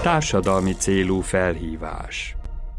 Társadalmi célú felhívás.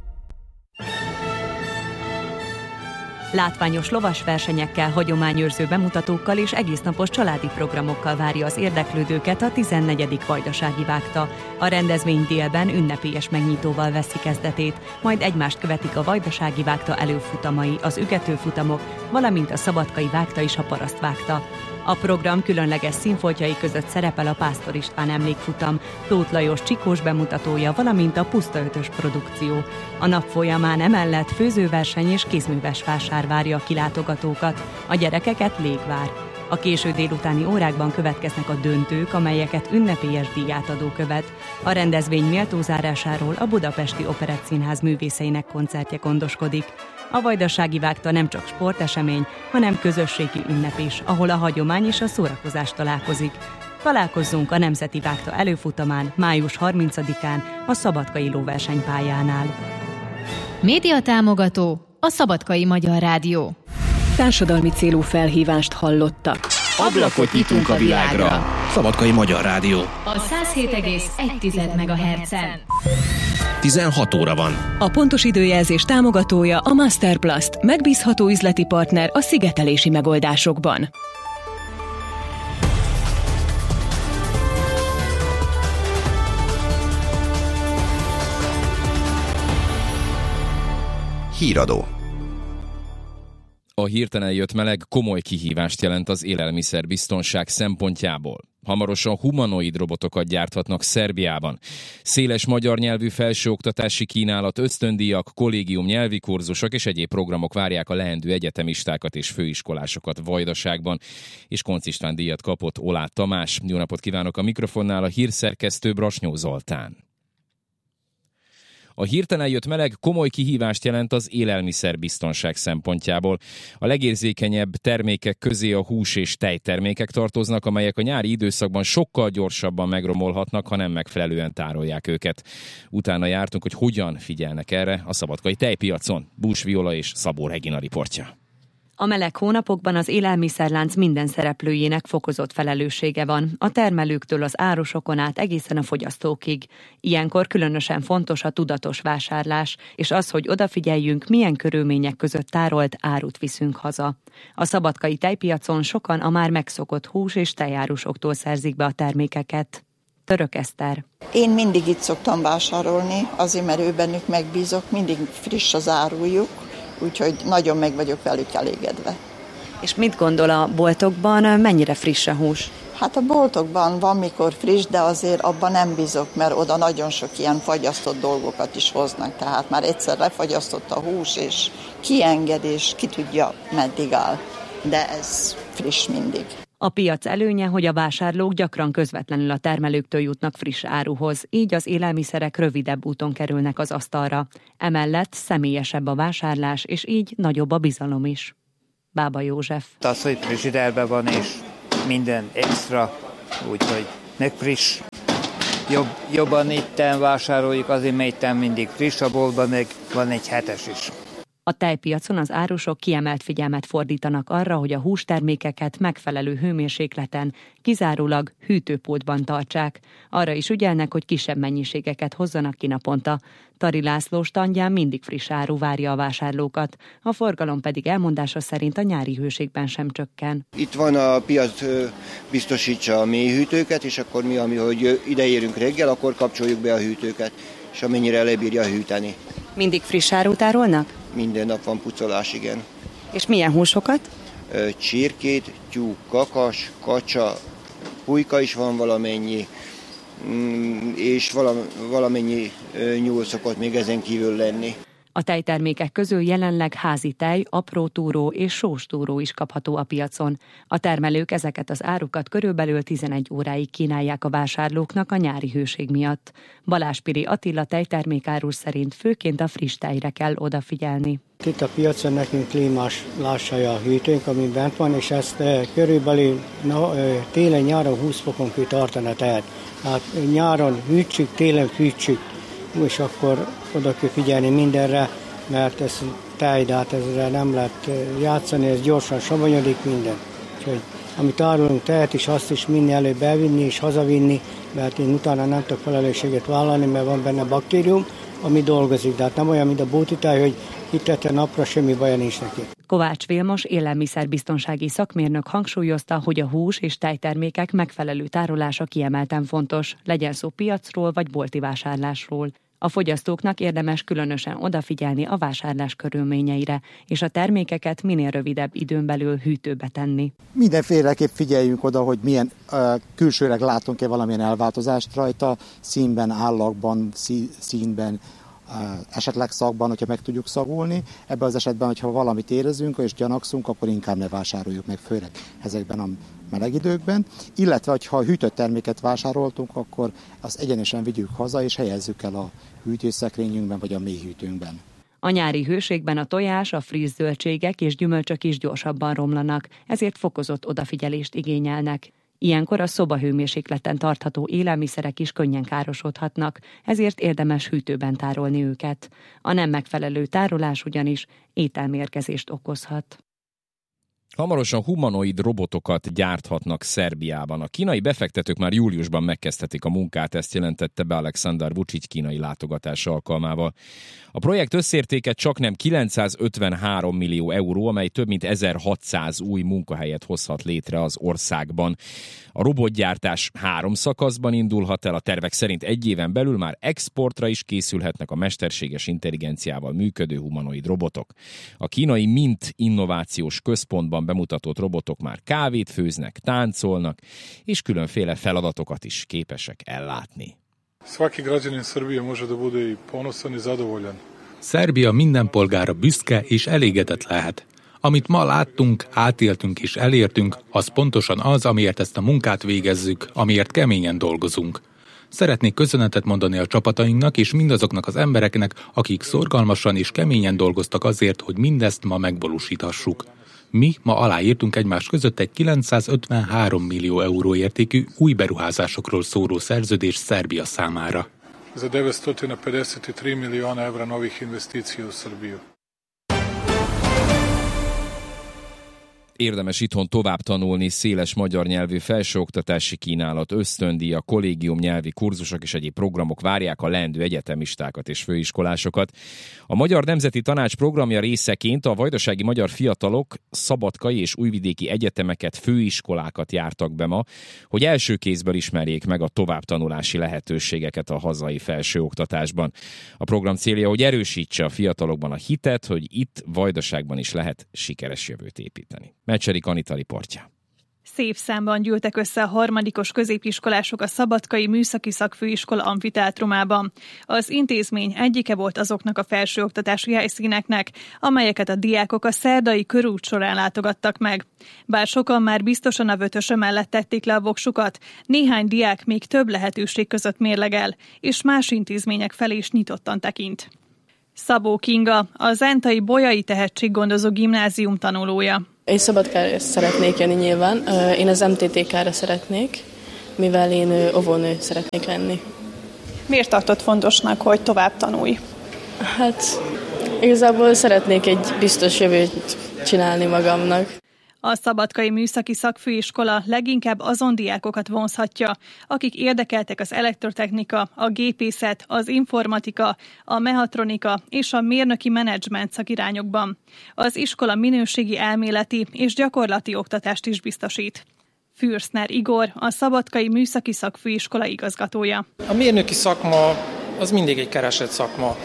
Látványos lovasversenyekkel, hagyományőrző bemutatókkal és egésznapos családi programokkal várja az érdeklődőket a 14. Vajdasági Vágta. A rendezvény délben ünnepélyes megnyitóval veszi kezdetét, majd egymást követik a Vajdasági Vágta előfutamai, az ügetőfutamok, valamint a Szabadkai Vágta és a Parasztvágta. A program különleges színfoltjai között szerepel a Pásztor István emlékfutam, Tóth Lajos csikós bemutatója, valamint a Puszta Ötös produkció. A nap folyamán emellett főzőverseny és kézműves vásár várja a kilátogatókat, a gyerekeket légvár. A késő délutáni órákban következnek a döntők, amelyeket ünnepélyes díjátadó követ. A rendezvény méltó zárásáról a Budapesti Operettszínház művészeinek koncertje gondoskodik. A Vajdasági Vágta nem csak sportesemény, hanem közösségi ünnep is, ahol a hagyomány és a szórakozás találkozik. Találkozzunk a Nemzeti Vágta előfutamán, május 30-án a Szabadkai lóversenypályánál. Média támogató a Szabadkai Magyar Rádió. Társadalmi célú felhívást hallottak. Ablakot nyitunk a világra. Szabadkai Magyar Rádió. A 107,1 MHz-en. 16 óra van. A pontos időjelzés támogatója a Masterplast, megbízható üzleti partner a szigetelési megoldásokban. Híradó. A hirtelen jött meleg komoly kihívást jelent az élelmiszerbiztonság szempontjából. Hamarosan humanoid robotokat gyárthatnak Szerbiában. Széles magyar nyelvű felsőoktatási kínálat, ösztöndíjak, kollégium nyelvi kurzusok és egyéb programok várják a leendő egyetemistákat és főiskolásokat Vajdaságban. És Koncz István díjat kapott Oláh Tamás. Jó napot kívánok, a mikrofonnál a hírszerkesztő Brasnyó Zoltán. A hirtelen jött meleg komoly kihívást jelent az élelmiszerbiztonság szempontjából. A legérzékenyebb termékek közé a hús- és tejtermékek tartoznak, amelyek a nyári időszakban sokkal gyorsabban megromolhatnak, ha nem megfelelően tárolják őket. Utána jártunk, hogy hogyan figyelnek erre a szabadkai tejpiacon. Bús Viola és Szabó Regina riportja. A meleg hónapokban az élelmiszerlánc minden szereplőjének fokozott felelőssége van, a termelőktől az árusokon át egészen a fogyasztókig. Ilyenkor különösen fontos a tudatos vásárlás, és az, hogy odafigyeljünk, milyen körülmények között tárolt árut viszünk haza. A szabadkai tejpiacon sokan a már megszokott hús- és tejárusoktól szerzik be a termékeket. Török Eszter. Én mindig itt szoktam vásárolni, azért mert ő bennük megbízok, mindig friss az árujuk. Úgyhogy nagyon meg vagyok velük elégedve. És mit gondol a boltokban, mennyire friss a hús? Hát a boltokban van mikor friss, de azért abban nem bízok, mert oda nagyon sok ilyen fagyasztott dolgokat is hoznak. Tehát már egyszer lefagyasztott a hús, és kienged, és ki tudja, meddig áll. De ez friss mindig. A piac előnye, hogy a vásárlók gyakran közvetlenül a termelőktől jutnak friss áruhoz, így az élelmiszerek rövidebb úton kerülnek az asztalra. Emellett személyesebb a vásárlás, és így nagyobb a bizalom is. Bába József. Az, hogy frissiderben van, és minden extra, úgyhogy meg friss. Jobban itten vásároljuk, azért mert itten mindig friss, a boltban meg van egy hetes is. A tejpiacon az árusok kiemelt figyelmet fordítanak arra, hogy a hústermékeket megfelelő hőmérsékleten, kizárólag hűtőpótban tartsák. Arra is ügyelnek, hogy kisebb mennyiségeket hozzanak ki naponta. Tari László standján mindig friss áru várja a vásárlókat, a forgalom pedig elmondása szerint a nyári hőségben sem csökken. Itt van a piac, biztosítsa a mélyhűtőket, és akkor mi, hogy ideérünk reggel, akkor kapcsoljuk be a hűtőket, és amennyire lebírja hűteni. Mindig friss árut árulnak? Minden nap van pucolás, igen. És milyen húsokat? Csirkét, tyúk, kakas, kacsa, pulyka is van valamennyi, és valamennyi nyúl szokott még ezen kívül lenni. A tejtermékek közül jelenleg házi tej, apró túró és sós túró is kapható a piacon. A termelők ezeket az árukat körülbelül 11 óráig kínálják a vásárlóknak a nyári hőség miatt. Balázs Piri Attila tejtermékárus szerint főként a friss tejre kell odafigyelni. Itt a piacon nekünk klímás lássaja a hűtőnk, ami bent van, és ezt körülbelül télen-nyáron 20 fokon kell tartani a tejet. Hát nyáron hűtsük, télen fűtsük, és akkor oda kell figyelni mindenre, mert ez tej, de hát ezzel nem lehet játszani, ez gyorsan savonyodik minden. Úgyhogy amit árulunk tejet is, azt is minél előbb elvinni és hazavinni, mert én utána nem tudok felelősséget vállalni, mert van benne baktérium, ami dolgozik, de hát nem olyan, mint a bótitáj, hogy kitette napra, semmi baja nincs neki. Kovács Vilmos élelmiszerbiztonsági szakmérnök hangsúlyozta, hogy a hús és tejtermékek megfelelő tárolása kiemelten fontos, legyen szó piacról vagy bolti vásárlásról. A fogyasztóknak érdemes különösen odafigyelni a vásárlás körülményeire, és a termékeket minél rövidebb időn belül hűtőbe tenni. Mindenféleképp figyeljünk oda, hogy milyen külsőleg látunk-e valamilyen elváltozást rajta, színben, állagban, színben, esetleg szagban, hogyha meg tudjuk szagolni. Ebben az esetben, hogyha valamit érezünk és gyanakszunk, akkor inkább ne vásároljuk meg, főleg ezekben a meleg időkben. Illetve, hogyha hűtött terméket vásároltunk, akkor azt egyenesen vigyük haza és helyezzük el a hűtőszekrényünkben vagy a mélyhűtőnkben. A nyári hőségben a tojás, a friss zöldségek és gyümölcsök is gyorsabban romlanak, ezért fokozott odafigyelést igényelnek. Ilyenkor a szobahőmérsékleten tartható élelmiszerek is könnyen károsodhatnak, ezért érdemes hűtőben tárolni őket. A nem megfelelő tárolás ugyanis ételmérgezést okozhat. Hamarosan humanoid robotokat gyárthatnak Szerbiában. A kínai befektetők már júliusban megkezdhetik a munkát, ezt jelentette be Alexander Vučić kínai látogatása alkalmával. A projekt összértéke csaknem 953 millió euró, amely több mint 1600 új munkahelyet hozhat létre az országban. A robotgyártás 3 szakaszban indulhat el, a tervek szerint 1 éven belül már exportra is készülhetnek a mesterséges intelligenciával működő humanoid robotok. A kínai MINT innovációs központban bemutatott robotok már kávét főznek, táncolnak, és különféle feladatokat is képesek ellátni. Svaki građanin Srbije može da bude i ponosan i zadovoljan. Szerbia minden polgára büszke és elégedett lehet. Amit ma láttunk, átéltünk és elértünk, az pontosan az, amiért ezt a munkát végezzük, amiért keményen dolgozunk. Szeretnék köszönetet mondani a csapatainknak és mindazoknak az embereknek, akik szorgalmasan és keményen dolgoztak azért, hogy mindezt ma megvalósíthassuk. Mi ma aláírtunk egymás között egy 953 millió euró értékű új beruházásokról szóló szerződést Szerbia számára. Za 953 miliona evra novih investicija u Srbiju. Érdemes itthon tovább tanulni, széles magyar nyelvű felsőoktatási kínálat, ösztöndíj, kollégium nyelvi kurzusok és egyéb programok várják a leendő egyetemistákat és főiskolásokat. A Magyar Nemzeti Tanács programja részeként a vajdasági magyar fiatalok szabadkai és újvidéki egyetemeket, főiskolákat jártak be ma, hogy első kézből ismerjék meg a továbbtanulási lehetőségeket a hazai felsőoktatásban. A program célja, hogy erősítse a fiatalokban a hitet, hogy itt Vajdaságban is lehet sikeres jövőt építeni. Mecserik Anita riportja. Szép számban gyűltek össze a harmadikos középiskolások a Szabadkai Műszaki Szakfőiskola amfiteátrumában. Az intézmény egyike volt azoknak a felsőoktatási helyszíneknek, amelyeket a diákok a szerdai körút során látogattak meg. Bár sokan már biztosan a Vötöse mellett tették le a voksukat, néhány diák még több lehetőség között mérlegel, és más intézmények felé is nyitottan tekint. Szabó Kinga, a zentai Bolyai Tehetséggondozó Gimnázium tanulója. Én Szabadkára szeretnék jönni nyilván, én az MTTK-ra szeretnék, mivel én óvónő szeretnék lenni. Miért tartott fontosnak, hogy tovább tanulj? Hát igazából szeretnék egy biztos jövőt csinálni magamnak. A Szabadkai Műszaki Szakfőiskola leginkább azon diákokat vonzhatja, akik érdekeltek az elektrotechnika, a gépészet, az informatika, a mechatronika és a mérnöki menedzsment szakirányokban. Az iskola minőségi elméleti és gyakorlati oktatást is biztosít. Fürszner Igor, a Szabadkai Műszaki Szakfőiskola igazgatója. A mérnöki szakma az mindig egy keresett szakma,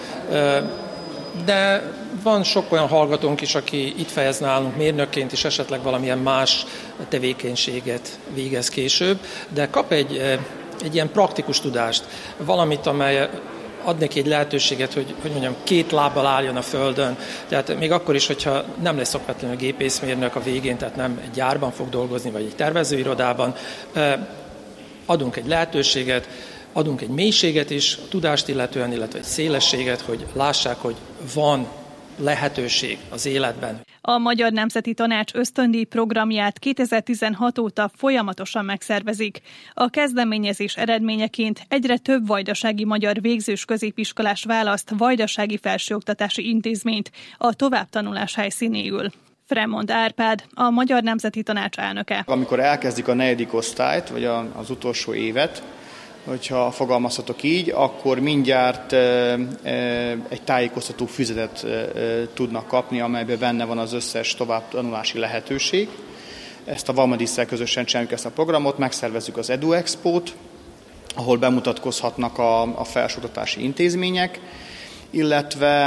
de van sok olyan hallgatónk is, aki itt fejez nálunk mérnökként, és esetleg valamilyen más tevékenységet végez később, de kap egy ilyen praktikus tudást, valamit, amely ad neki egy lehetőséget, hogy mondjam, 2 lábbal álljon a földön. Tehát még akkor is, hogyha nem lesz szokatlanul gépészmérnök a végén, tehát nem egy gyárban fog dolgozni, vagy egy tervezőirodában, adunk egy lehetőséget, adunk egy mélységet is, tudást illetően, illetve egy szélességet, hogy lássák, hogy van lehetőség az életben. A Magyar Nemzeti Tanács ösztöndíj programját 2016 óta folyamatosan megszervezik. A kezdeményezés eredményeként egyre több vajdasági magyar végzős középiskolás választ vajdasági felsőoktatási intézményt a továbbtanulás helyszínéül. Fremond Árpád, a Magyar Nemzeti Tanács elnöke. Amikor elkezdik a 4. osztályt, vagy az utolsó évet, hogyha fogalmazhatok így, akkor mindjárt egy tájékoztató füzetet tudnak kapni, amelyben benne van az összes továbbtanulási lehetőség. Ezt a Valmadisszel közösen csináljuk ezt a programot, megszervezzük az Edu Expót, ahol bemutatkozhatnak a felsőoktatási intézmények, illetve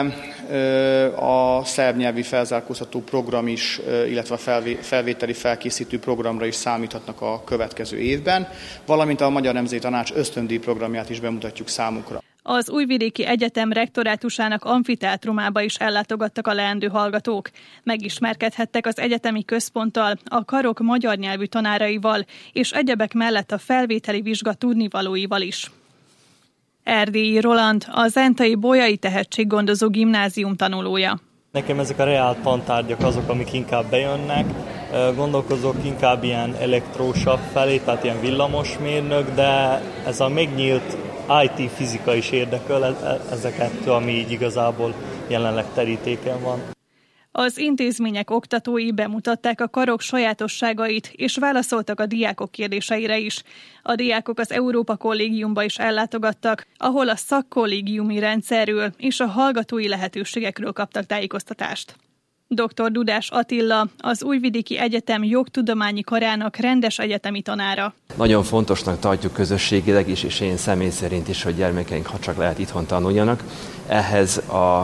a szerb nyelvi felzárkóztató program is, illetve a felvételi felkészítő programra is számíthatnak a következő évben, valamint a Magyar Nemzeti Tanács ösztöndíj programját is bemutatjuk számukra. Az Újvidéki Egyetem rektorátusának amfiteátrumába is ellátogattak a leendő hallgatók. Megismerkedhettek az egyetemi központtal, a karok magyar nyelvű tanáraival, és egyebek mellett a felvételi vizsga tudnivalóival is. Erdélyi Roland, a Zentai Bolyai Tehetséggondozó Gimnázium tanulója. Nekem ezek a reál tantárgyak azok, amik inkább bejönnek. Gondolkozok inkább ilyen elektrósabb felé, tehát ilyen villamosmérnök, de ez a megnyílt IT fizika is érdekel, ezeket, ami így igazából jelenleg terítéken van. Az intézmények oktatói bemutatták a karok sajátosságait, és válaszoltak a diákok kérdéseire is. A diákok az Európa Kollégiumba is ellátogattak, ahol a szakkollégiumi rendszerről és a hallgatói lehetőségekről kaptak tájékoztatást. Dr. Dudás Attila, az Újvidéki Egyetem jogtudományi karának rendes egyetemi tanára. Nagyon fontosnak tartjuk közösségileg is, és én személy szerint is, hogy gyermekeink, ha csak lehet, itthon tanuljanak. Ehhez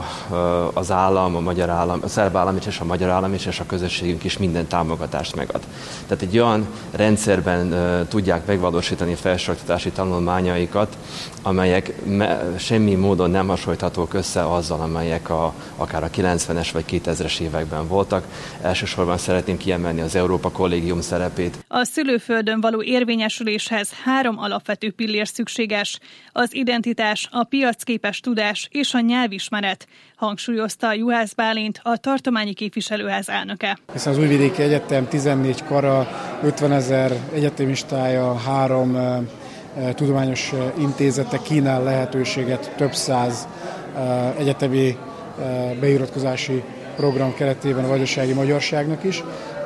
az állam, a magyar állam, a szerb állam és a magyar állam és a közösségünk is minden támogatást megad. Tehát egy olyan rendszerben tudják megvalósítani felsőoktatási tanulmányaikat, amelyek semmi módon nem hasonlíthatók össze azzal, amelyek akár a 90-es vagy 2000-es években voltak. Elsősorban szeretném kiemelni az Európa Kollégium szerepét. A szülőföldön való érvényesüléshez 3 alapvető pillér szükséges: az identitás, a piacképes tudás és a nyelvismeret, hangsúlyozta Juhász Bálint, a tartományi képviselőház elnöke. Hiszen az Újvidéki Egyetem 14 kara, 50 000 egyetemistája, 3 tudományos intézete kínál lehetőséget több száz egyetemi beiratkozási program keretében a vajdasági magyarságnak is.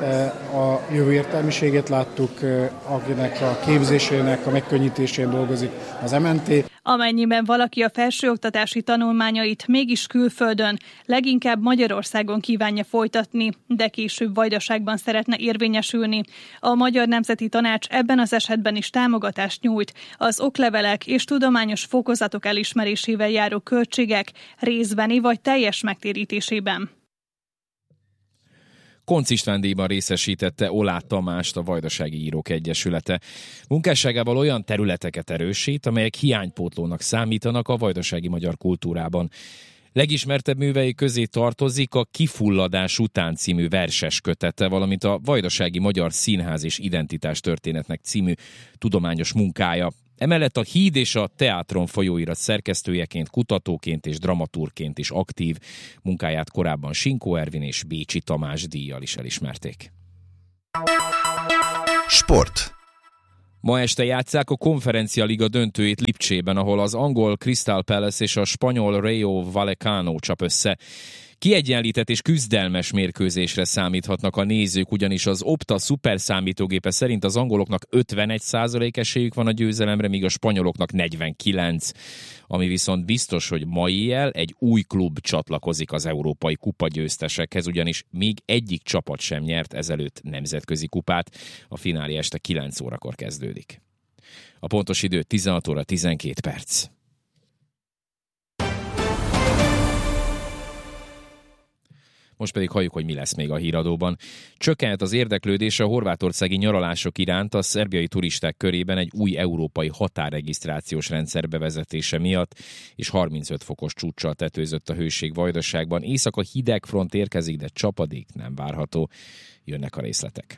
A jövő értelmiségét láttuk, akinek a képzésének a megkönnyítésén dolgozik az MNT. Amennyiben valaki a felsőoktatási tanulmányait mégis külföldön, leginkább Magyarországon kívánja folytatni, de később Vajdaságban szeretne érvényesülni, a Magyar Nemzeti Tanács ebben az esetben is támogatást nyújt az oklevelek és tudományos fokozatok elismerésével járó költségek részbeni vagy teljes megtérítésében. Koncz István díjban részesítette Oláth Tamást a Vajdasági Írók Egyesülete. Munkásságával olyan területeket erősít, amelyek hiánypótlónak számítanak a vajdasági magyar kultúrában. Legismertebb művei közé tartozik a Kifulladás után című verses kötete, valamint a Vajdasági Magyar Színház és Identitás történetnek című tudományos munkája. Emellett a Híd és a Teátron folyóirat szerkesztőjeként, kutatóként és dramaturgként is aktív. Munkáját korábban Sinkó Ervin és Bécsi Tamás díjjal is elismerték. Sport. Ma este játsszák a Konferencia-liga döntőjét Lipcsében, ahol az angol Crystal Palace és a spanyol Rayo Vallecano csap össze. Kiegyenlített és küzdelmes mérkőzésre számíthatnak a nézők, ugyanis az Opta szuperszámítógépe szerint az angoloknak 51% esélyük van a győzelemre, míg a spanyoloknak 49%. Ami viszont biztos, hogy ma éjjel egy új klub csatlakozik az európai kupa győztesekhez, ugyanis még egyik csapat sem nyert ezelőtt nemzetközi kupát. A finálé este 9 órakor kezdődik. A pontos idő 16 óra 12 perc. Most pedig halljuk, hogy mi lesz még a híradóban. Csökkent az érdeklődés a horvátországi nyaralások iránt a szerbiai turisták körében egy új európai határregisztrációs rendszer bevezetése miatt, és 35 fokos csúccsal tetőzött a hőség Vajdaságban. Éjszaka hideg front érkezik, de csapadék nem várható. Jönnek a részletek.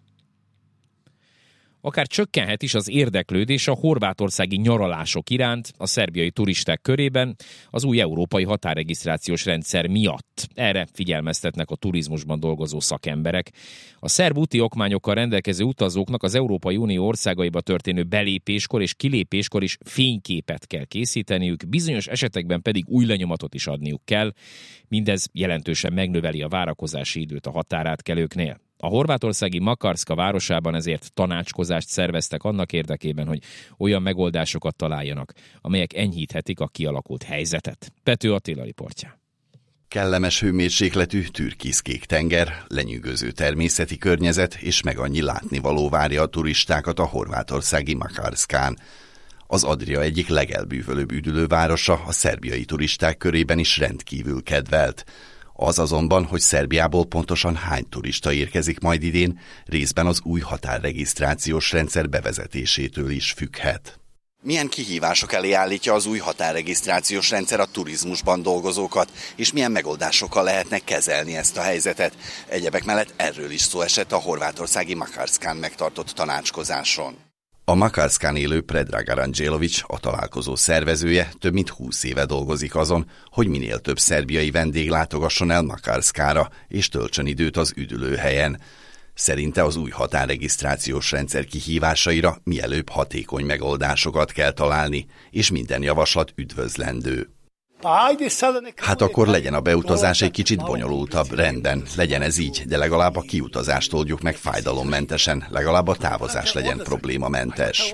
Akár csökkenhet is az érdeklődés a horvátországi nyaralások iránt a szerbiai turisták körében az új európai határregisztrációs rendszer miatt. Erre figyelmeztetnek a turizmusban dolgozó szakemberek. A szerb úti okmányokkal rendelkező utazóknak az Európai Unió országaiba történő belépéskor és kilépéskor is fényképet kell készíteniük, bizonyos esetekben pedig új lenyomatot is adniuk kell. Mindez jelentősen megnöveli a várakozási időt a határátkelőknél. A horvátországi Makarska városában ezért tanácskozást szerveztek annak érdekében, hogy olyan megoldásokat találjanak, amelyek enyhíthetik a kialakult helyzetet. Pető Attila riportja. Kellemes hőmérsékletű türkiszkék tenger, lenyűgöző természeti környezet és meg annyi látnivaló várja a turistákat a horvátországi Makarskán. Az Adria egyik legelbűvölőbb üdülővárosa a szerbiai turisták körében is rendkívül kedvelt. Az azonban, hogy Szerbiából pontosan hány turista érkezik majd idén, részben az új határregisztrációs rendszer bevezetésétől is függhet. Milyen kihívások elé állítja az új határregisztrációs rendszer a turizmusban dolgozókat, és milyen megoldásokkal lehetnek kezelni ezt a helyzetet? Egyebek mellett erről is szó esett a horvátországi Makarskán megtartott tanácskozáson. A Makarskán élő Predrag Aranđelović, a találkozó szervezője, több mint 20 éve dolgozik azon, hogy minél több szerbiai vendég látogasson el Makarskára, és töltsön időt az üdülőhelyen. Szerinte az új határregisztrációs rendszer kihívásaira mielőbb hatékony megoldásokat kell találni, és minden javaslat üdvözlendő. Hát akkor legyen a beutazás egy kicsit bonyolultabb, rendben, legyen ez így, de legalább a kiutazást oldjuk meg fájdalommentesen, legalább a távozás legyen problémamentes.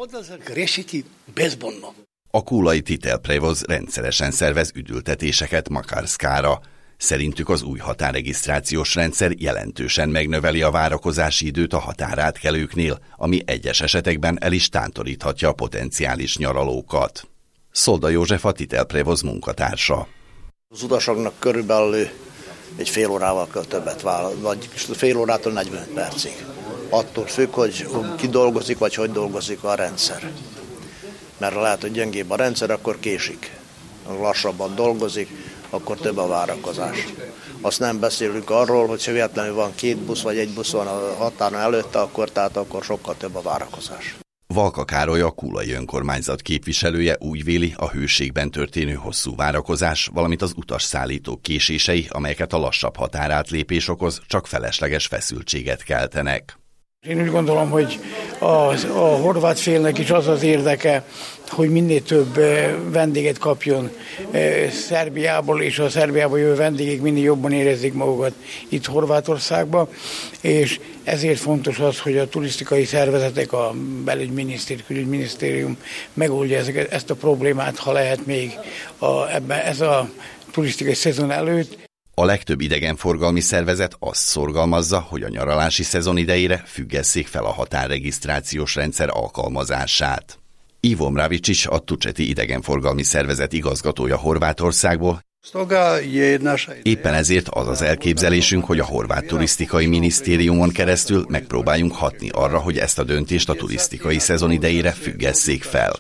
A kulai Titel Prevoz rendszeresen szervez üdültetéseket Makarskára. Szerintük az új határregisztrációs rendszer jelentősen megnöveli a várakozási időt a határátkelőknél, ami egyes esetekben el is tántoríthatja a potenciális nyaralókat. Szolda József a Titel Prevoz munkatársa. Az utasoknak körülbelül egy fél órával kell többet vagy fél órától 45 percig. Attól függ, hogy ki dolgozik, vagy hogy dolgozik a rendszer. Mert lehet, hogy gyengébb a rendszer, akkor késik. Lassabban dolgozik, akkor több a várakozás. Azt nem beszélünk arról, hogy ha véletlenül van 2 busz, vagy egy busz van a határon előtte, akkor sokkal több a várakozás. Valka Károly, a kulai önkormányzat képviselője úgy véli, a hőségben történő hosszú várakozás, valamint az utasszállítók késései, amelyeket a lassabb határátlépés okoz, csak felesleges feszültséget keltenek. Én úgy gondolom, hogy a horvát félnek is az az érdeke, hogy minél több vendéget kapjon Szerbiából, és a Szerbiából jövő vendégek minél jobban érezzék magukat itt Horvátországban, és ezért fontos az, hogy a turisztikai szervezetek, a belügyminiszter, külügyminisztérium megoldja ezt a problémát, ha lehet még ez a turisztikai szezon előtt. A legtöbb idegenforgalmi szervezet azt szorgalmazza, hogy a nyaralási szezon idejére függesszék fel a határregisztrációs rendszer alkalmazását. Ivo Mravicic, a Tučeti idegenforgalmi szervezet igazgatója Horvátországból. Éppen ezért az az elképzelésünk, hogy a horvát turisztikai minisztériumon keresztül megpróbáljunk hatni arra, hogy ezt a döntést a turisztikai szezon idejére függesszék fel.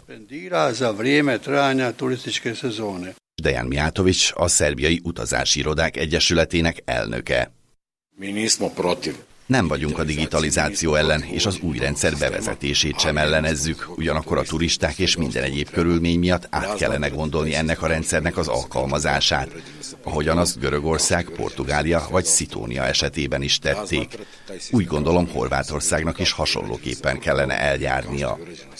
Dejan Mijatović, a Szerbiai Utazási Irodák Egyesületének elnöke. Nem vagyunk a digitalizáció ellen, és az új rendszer bevezetését sem ellenezzük, ugyanakkor a turisták és minden egyéb körülmény miatt át kellene gondolni ennek a rendszernek az alkalmazását, ahogyan azt Görögország, Portugália vagy Szidónia esetében is tették. Úgy gondolom, Horvátországnak is hasonlóképpen kellene eljárnia.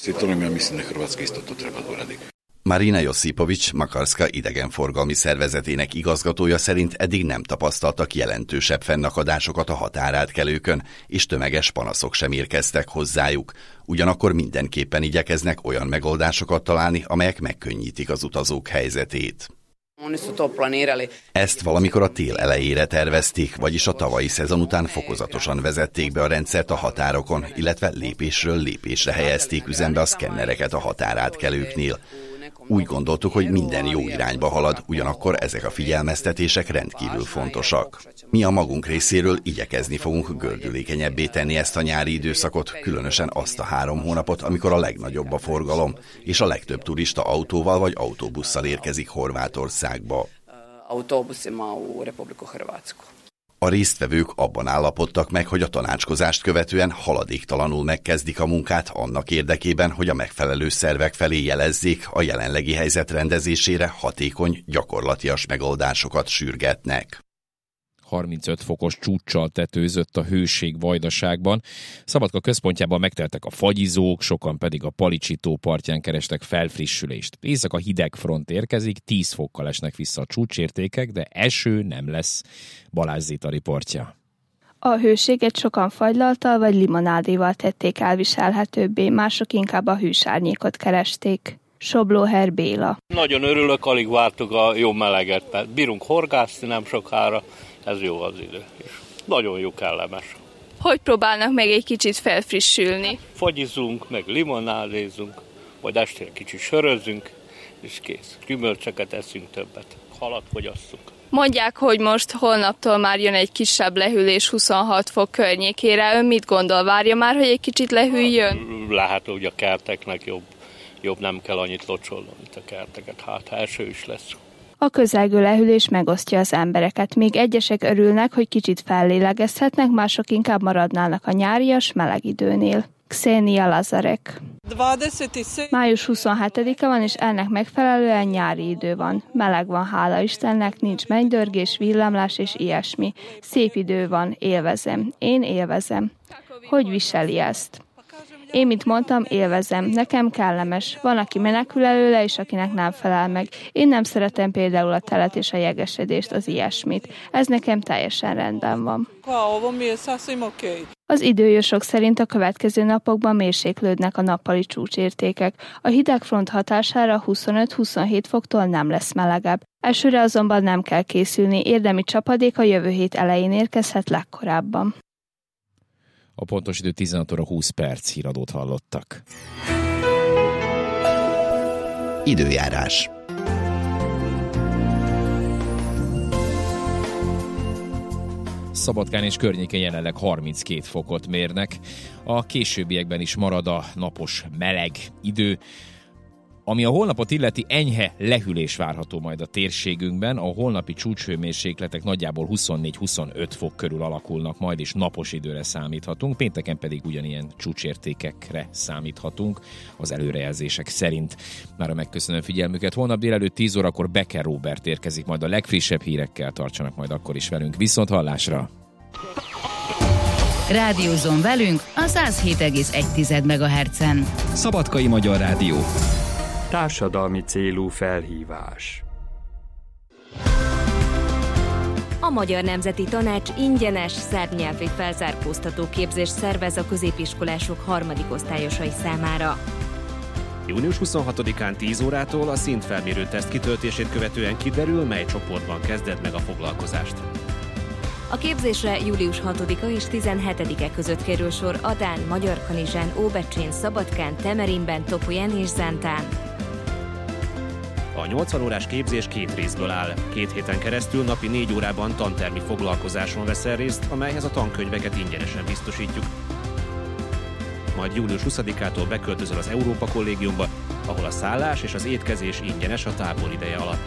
Marina Josipović, Makarska idegenforgalmi szervezetének igazgatója szerint eddig nem tapasztaltak jelentősebb fennakadásokat a határátkelőkön, és tömeges panaszok sem érkeztek hozzájuk. Ugyanakkor mindenképpen igyekeznek olyan megoldásokat találni, amelyek megkönnyítik az utazók helyzetét. Ezt valamikor a tél elejére tervezték, vagyis a tavalyi szezon után fokozatosan vezették be a rendszert a határokon, illetve lépésről lépésre helyezték üzembe a szkennereket a határátkelőknél. Úgy gondoltuk, hogy minden jó irányba halad, ugyanakkor ezek a figyelmeztetések rendkívül fontosak. Mi a magunk részéről igyekezni fogunk gördülékenyebbé tenni ezt a nyári időszakot, különösen azt a 3 hónapot, amikor a legnagyobb a forgalom, és a legtöbb turista autóval vagy autóbusszal érkezik Horvátországba. A résztvevők abban állapodtak meg, hogy a tanácskozást követően haladéktalanul megkezdik a munkát annak érdekében, hogy a megfelelő szervek felé jelezzék, a jelenlegi helyzet rendezésére hatékony, gyakorlatias megoldásokat sürgetnek. 35 fokos csúccsal tetőzött a hőség Vajdaságban. Szabadka központjában megteltek a fagyizók, sokan pedig a Palicsi tó partján kerestek felfrissülést. Éjszaka hideg front érkezik, 10 fokkal esnek vissza a csúcsértékek, de eső nem lesz. Balázs Zita riportja. A hőséget sokan fagylalttal vagy limonádéval tették elviselhetőbbé, mások inkább a hűs árnyékot keresték. Soblóher Béla. Nagyon örülök, alig vártuk a jó meleget, mert bírunk horgászni nem sokára, ez jó az idő. És nagyon jó, kellemes. Hogy próbálnak meg egy kicsit felfrissülni? Fagyizunk, meg limonádézunk, vagy estére kicsit sörözzünk, és kész. Gyümölcsöket eszünk többet, halat fogyasszunk. Mondják, hogy most holnaptól már jön egy kisebb lehűlés 26 fok környékére. Ön mit gondol, várja már, hogy egy kicsit lehűljön? Lehet, hogy a kerteknek jobb nem kell annyit locsolni, mint a kerteket, hát eső is lesz. A közelgő lehűlés megosztja az embereket. Még egyesek örülnek, hogy kicsit fellélegezhetnek, mások inkább maradnának a nyárias meleg időnél. Ksenia Lazarek. Május 27-e van, és ennek megfelelően nyári idő van. Meleg van, hála Istennek, nincs mennydörgés, villámlás és ilyesmi. Szép idő van, élvezem. Én élvezem. Hogy viseli ezt? Én, mint mondtam, élvezem. Nekem kellemes. Van, aki menekül előle, és akinek nem felel meg. Én nem szeretem például a telet és a jegesedést, az ilyesmit. Ez nekem teljesen rendben van. Az időjósok szerint a következő napokban mérséklődnek a nappali csúcsértékek. A hidegfront hatására 25-27 foktól nem lesz melegebb. Elsőre azonban nem kell készülni, érdemi csapadék a jövő hét elején érkezhet legkorábban. A pontos idő 16 óra 20 perc, híradót hallottak. Időjárás. Szabadkán és környéken jelenleg 32 fokot mérnek. A későbbiekben is marad a napos meleg idő. Ami a holnapot illeti, enyhe lehűlés várható majd a térségünkben. A holnapi csúcshőmérsékletek nagyjából 24-25 fok körül alakulnak majd, és napos időre számíthatunk. Pénteken pedig ugyanilyen csúcsértékekre számíthatunk az előrejelzések szerint. Mára megköszönöm figyelmüket. Holnap délelőtt 10 órakor Becker Róbert érkezik majd a legfrissebb hírekkel. Tartsanak majd akkor is velünk. Viszont hallásra! Rádiózzon velünk a 107,1 MHz-en. Szabadkai Magyar Rádió. Társadalmi célú felhívás. A Magyar Nemzeti Tanács ingyenes szerbnyelvi felzárkóztató képzést szervez a középiskolások harmadik osztályosai számára. Június 26-án 10 órától a szintfelmérő teszt kitöltését követően kiderül, mely csoportban kezdett meg a foglalkozást. A képzésre július 6-a és 17-e között kerül sor Adán, Magyarkanizsán, Óbecsén, Szabadkán, Temerinben, Topolyán és Zántán. A 80 órás képzés 2 részből áll. 2 héten keresztül napi 4 órában tantermi foglalkozáson veszel részt, amelyhez a tankönyveket ingyenesen biztosítjuk. Majd július 20-ától beköltözöl az Európa Kollégiumba, ahol a szállás és az étkezés ingyenes a tábor ideje alatt.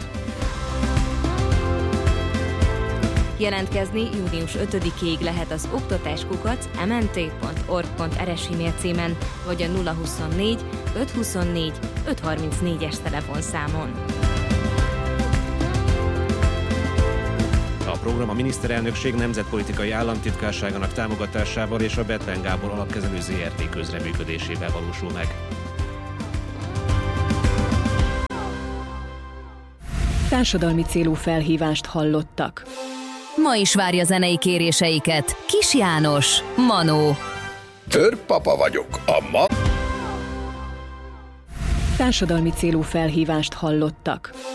Jelentkezni június 5-ig lehet az oktatáskukac.mnt.org.rs e-mail címen, vagy a 024 524 534-es telefonszámon. A program a miniszterelnökség nemzetpolitikai államtitkárságának támogatásával és a Bethlen Gábor alapkezelő ZRT közreműködésével valósul meg. Társadalmi célú felhívást hallottak. Ma is várja zenei kéréseiket Kis János, Manó. Törpapa vagyok, a Társadalmi célú felhívást hallottak.